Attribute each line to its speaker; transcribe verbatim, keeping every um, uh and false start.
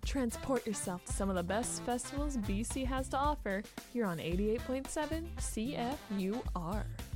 Speaker 1: Transport yourself to some of the best festivals B C has to offer here on eighty-eight point seven C F U R.